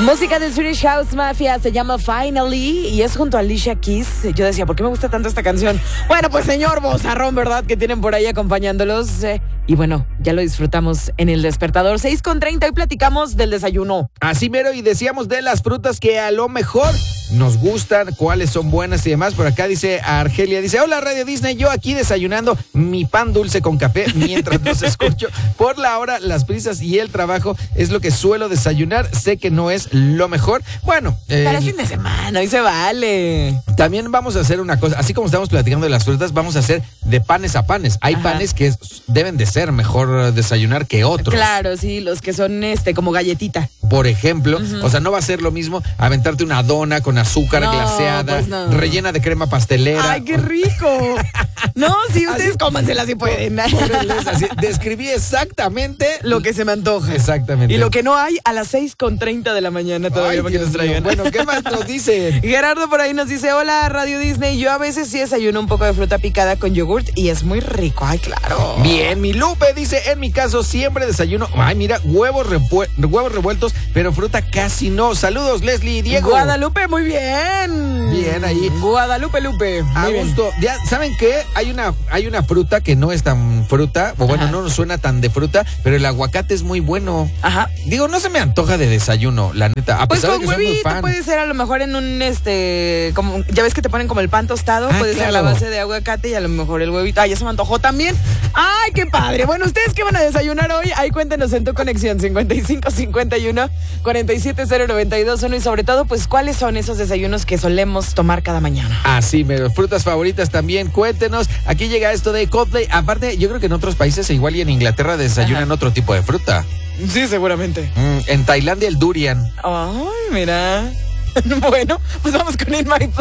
Música de Swedish House Mafia, se llama Finally y es junto a Alicia Keys. Yo decía, ¿por qué me gusta tanto esta canción? Bueno, pues señor vozarrón, ¿verdad? Que tienen por ahí acompañándolos. Y bueno, ya lo disfrutamos en el despertador. 6:30 y platicamos del desayuno. Así mero, y decíamos de las frutas que a lo mejor nos gustan, cuáles son buenas y demás. Por acá dice Argelia, dice, hola Radio Disney, yo aquí desayunando mi pan dulce con café mientras los escucho. Por la hora, las prisas y el trabajo es lo que suelo desayunar. Sé que no es lo mejor. Bueno, para el fin de semana, hoy se vale. También vamos a hacer una cosa, así como estamos platicando de las frutas, vamos a hacer de panes a panes. Hay panes que deben de ser mejor desayunar que otros. Claro, sí, los que son como galletita. Por ejemplo, o sea, no va a ser lo mismo aventarte una dona con azúcar glaseada, pues rellena de crema pastelera. ¡Ay, qué rico! No, sí, ustedes cómansela si pueden. Así, describí exactamente lo que se me antoja. Exactamente. Y lo que no hay a las 6:30 de la mañana todavía. Ay, para que nos traigan. Bueno, ¿qué más nos dicen? Gerardo por ahí nos dice, hola Radio Disney, yo a veces sí desayuno un poco de fruta picada con yogurt y es muy rico. Ay, claro. Bien, mi Lupe dice, en mi caso siempre desayuno, ay, mira, huevos revueltos, pero fruta casi no. Saludos, Leslie y Diego. Guadalupe, muy bien. Bien ahí. Guadalupe, Lupe. A gusto. Ya, ¿saben qué? Hay una fruta que no es tan fruta, o bueno, no nos suena tan de fruta, pero el aguacate es muy bueno. Ajá. Digo, no se me antoja de desayuno, la neta. A pues pesar con de que soy muy huevito fan. puede ser a lo mejor en un como ya ves que te ponen como el pan tostado, puede ser a la base de aguacate y a lo mejor el huevito. Ay, ya se me antojó también. Ay, qué padre. Bueno, ¿ustedes qué van a desayunar hoy? Ahí cuéntenos en tu conexión 5551-47092.1 y sobre todo, pues, ¿cuáles son esos desayunos que solemos tomar cada mañana? Así, pero frutas favoritas también, cuéntenos. Aquí llega esto de Coldplay. Aparte, yo creo que en otros países, igual y en Inglaterra, desayunan otro tipo de fruta. Sí, seguramente. En Tailandia el durian. Ay, mira. Bueno, pues vamos con In My Place.